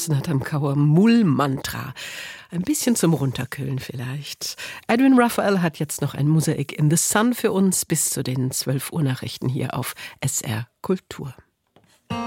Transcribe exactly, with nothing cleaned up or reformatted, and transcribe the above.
Nathan Kauer, Mull-Mantra. Ein bisschen zum Runterkühlen vielleicht. Edwin Raphael hat jetzt noch ein Mosaik in the Sun für uns bis zu den zwölf Uhr Nachrichten hier auf S R Kultur.